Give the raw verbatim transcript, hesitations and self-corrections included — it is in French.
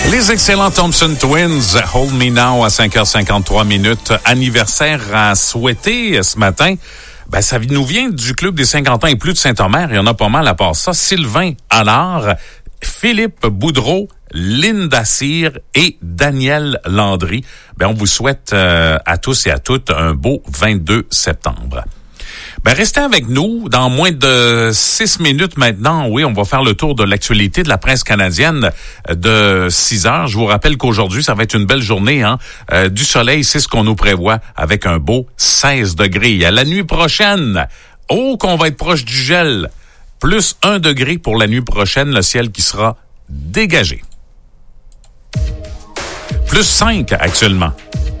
Les excellents Thompson Twins, Hold Me Now à cinq heures cinquante-trois minutes. Anniversaire à souhaiter ce matin. Ben, ça nous vient du Club des cinquante ans et plus de Saint-Omer. Il y en a pas mal à part ça. Sylvain Allard, Philippe Boudreau, Linda Cyr et Daniel Landry. Ben, on vous souhaite euh, à tous et à toutes un beau vingt-deux septembre. Ben, restez avec nous. Dans moins de six minutes maintenant, oui, on va faire le tour de l'actualité de la presse canadienne de six heures. Je vous rappelle qu'aujourd'hui, ça va être une belle journée, hein. Euh, du soleil, c'est ce qu'on nous prévoit avec un beau seize degrés. À la nuit prochaine, oh, qu'on va être proche du gel. Plus un degré pour la nuit prochaine, le ciel qui sera dégagé. Plus cinq actuellement.